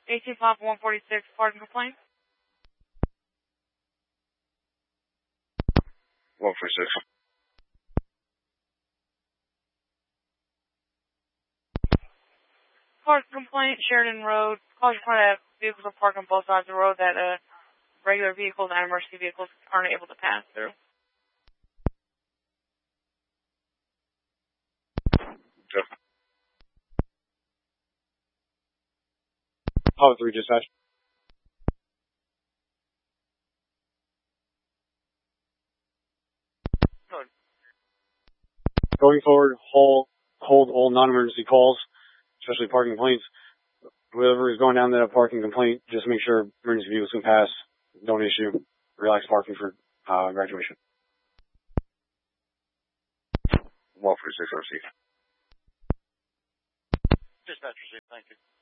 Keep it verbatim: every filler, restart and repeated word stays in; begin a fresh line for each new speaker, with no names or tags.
eighteen Papa one forty-six, parking complaint.
one forty-six.
Parking complaint, Sheridan Road. Cause you point out vehicles are parked on both sides of the road that uh, regular vehicles and emergency vehicles aren't able to pass through.
Okay.
Papa three dispatch.
Good.
Going forward, hold, hold all non-emergency calls, especially parking complaints. Whoever is going down that parking complaint, just make sure emergency vehicles can pass. Don't issue relaxed parking for uh, graduation.
one forty-six R C.
Dispatch received, thank you.